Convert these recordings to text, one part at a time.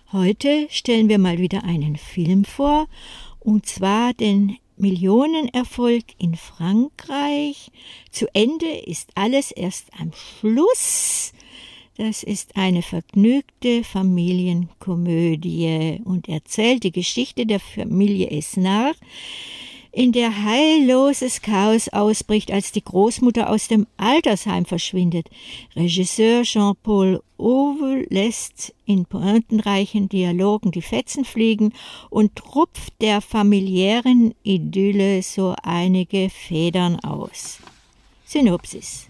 Heute stellen wir mal wieder einen Film vor, und zwar den Millionenerfolg in Frankreich. Zu Ende ist alles erst am Schluss. Das ist eine vergnügte Familienkomödie und erzählt die Geschichte der Familie Esnard, in der heilloses Chaos ausbricht, als die Großmutter aus dem Altersheim verschwindet. Regisseur Jean-Paul Rouve lässt in pointenreichen Dialogen die Fetzen fliegen und rupft der familiären Idylle so einige Federn aus. Synopsis: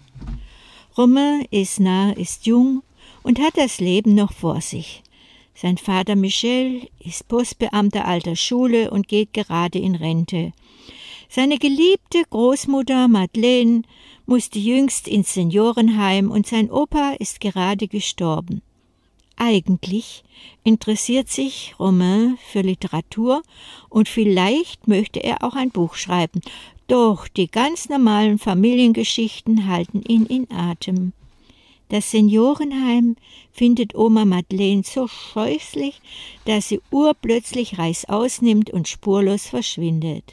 Romain Esnard ist jung und hat das Leben noch vor sich. Sein Vater Michel ist Postbeamter alter Schule und geht gerade in Rente. Seine geliebte Großmutter Madeleine musste jüngst ins Seniorenheim und sein Opa ist gerade gestorben. Eigentlich interessiert sich Romain für Literatur und vielleicht möchte er auch ein Buch schreiben, doch die ganz normalen Familiengeschichten halten ihn in Atem. Das Seniorenheim findet Oma Madeleine so scheußlich, dass sie urplötzlich reißaus nimmt und spurlos verschwindet.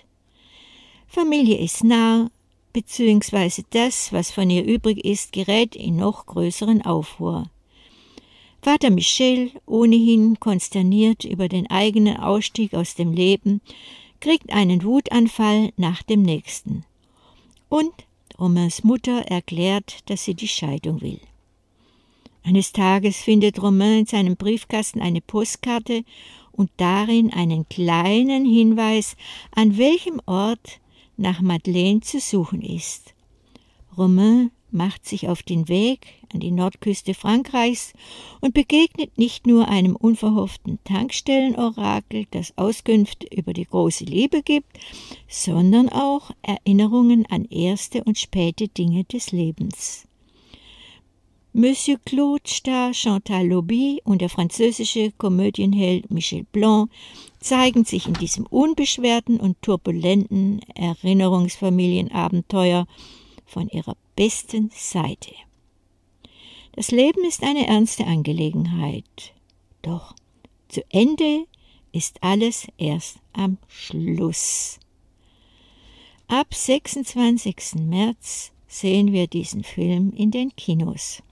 Familie Esnard, beziehungsweise das, was von ihr übrig ist, gerät in noch größeren Aufruhr. Vater Michel, ohnehin konsterniert über den eigenen Ausstieg aus dem Leben, kriegt einen Wutanfall nach dem nächsten. Und Romains Mutter erklärt, dass sie die Scheidung will. Eines Tages findet Romain in seinem Briefkasten eine Postkarte und darin einen kleinen Hinweis, an welchem Ort nach Madeleine zu suchen ist. Romain macht sich auf den Weg an die Nordküste Frankreichs und begegnet nicht nur einem unverhofften Tankstellenorakel, das Auskünfte über die große Liebe gibt, sondern auch Erinnerungen an erste und späte Dinge des Lebens. Monsieur Claude Star, Chantal Lobby und der französische Komödienheld Michel Blanc zeigen sich in diesem unbeschwerten und turbulenten Erinnerungsfamilienabenteuer von ihrer besten Seite. Das Leben ist eine ernste Angelegenheit, doch zu Ende ist alles erst am Schluss. Ab 26. März sehen wir diesen Film in den Kinos.